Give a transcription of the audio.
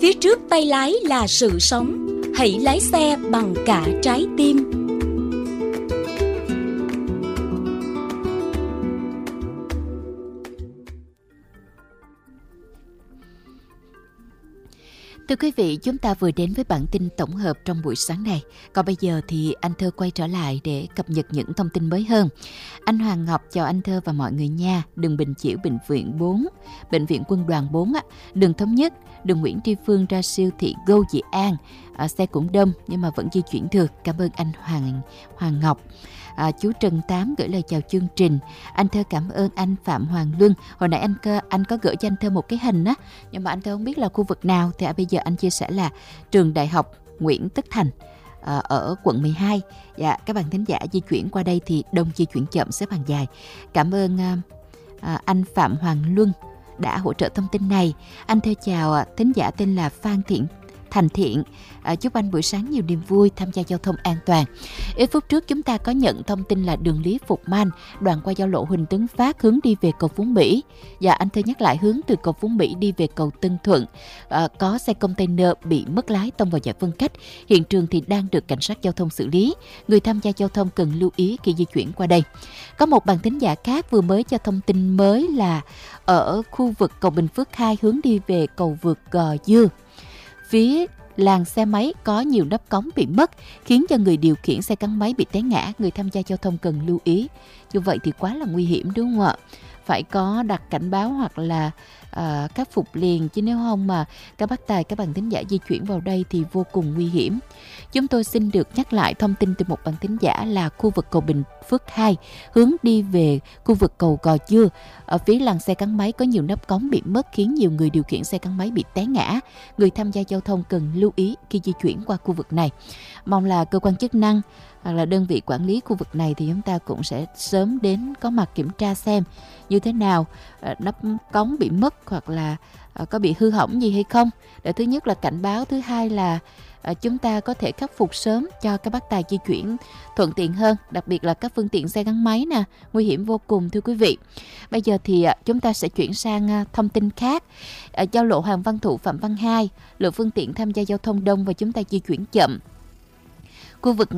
Phía trước tay lái là sự sống. Hãy lái xe bằng cả trái tim. Thưa quý vị, chúng ta vừa đến với bản tin tổng hợp trong buổi sáng này. Còn bây giờ thì anh Thơ quay trở lại để cập nhật những thông tin mới hơn. Anh Hoàng Ngọc chào anh Thơ và mọi người nha. Đường Bình Chiểu, Bệnh viện 4, Bệnh viện Quân đoàn 4, đường Thống Nhất, đường Nguyễn Tri Phương ra siêu thị Go Dị An. Xe cũng đông nhưng mà vẫn di chuyển được. Cảm ơn anh Hoàng Ngọc. Chú Trần Tám gửi lời chào chương trình. Anh Thơ cảm ơn anh Phạm Hoàng Luân. Hồi nãy anh có gửi cho anh Thơ một cái hình á, nhưng mà anh Thơ không biết là khu vực nào. Thì bây giờ anh chia sẻ là trường Đại học Nguyễn Tất Thành ở quận 12. Dạ, các bạn thính giả di chuyển qua đây thì đông, di chuyển chậm, xếp hàng dài. Cảm ơn anh Phạm Hoàng Luân đã hỗ trợ thông tin này. Anh Thơ chào thính giả tên là Phan Thành Thiện. Chúc anh buổi sáng nhiều niềm vui, tham gia giao thông an toàn. Ít phút trước chúng ta có nhận thông tin là đường Lý Phục Man, đoạn qua giao lộ Huỳnh Tấn Phát hướng đi về cầu Phú Mỹ. Và anh Thơ nhắc lại hướng từ cầu Phú Mỹ đi về cầu Tân Thuận. Có xe container bị mất lái tông vào giải phân cách. Hiện trường thì đang được cảnh sát giao thông xử lý. Người tham gia giao thông cần lưu ý khi di chuyển qua đây. Có một bạn thính giả khác vừa mới cho thông tin mới là ở khu vực cầu Bình Phước 2 hướng đi về cầu vượt Gò Dưa. Phía làn xe máy có nhiều nắp cống bị mất, khiến cho người điều khiển xe gắn máy bị té ngã. Người tham gia giao thông cần lưu ý. Như vậy thì quá là nguy hiểm đúng không ạ? Phải có đặt cảnh báo hoặc là khắc phục liền, chứ nếu không mà các bác tài, các bạn thính giả di chuyển vào đây thì vô cùng nguy hiểm. Chúng tôi xin được nhắc lại thông tin từ một bạn thính giả là khu vực cầu Bình Phước 2 hướng đi về khu vực cầu Gò Dưa. Ở phía làn xe gắn máy có nhiều nắp cống bị mất, khiến nhiều người điều khiển xe gắn máy bị té ngã. Người tham gia giao thông cần lưu ý khi di chuyển qua khu vực này. Mong là cơ quan chức năng hoặc là đơn vị quản lý khu vực này thì chúng ta cũng sẽ sớm đến có mặt kiểm tra xem như thế nào, nắp cống bị mất hoặc là có bị hư hỏng gì hay không. Để thứ nhất là cảnh báo, thứ hai là chúng ta có thể khắc phục sớm cho các bác tài di chuyển thuận tiện hơn, đặc biệt là các phương tiện xe gắn máy nè, nguy hiểm vô cùng thưa quý vị. Bây giờ thì chúng ta sẽ chuyển sang thông tin khác. Giao lộ Hoàng Văn Thụ, Phạm Văn Hai, lượng phương tiện tham gia giao thông đông và chúng ta di chuyển chậm. Khu vực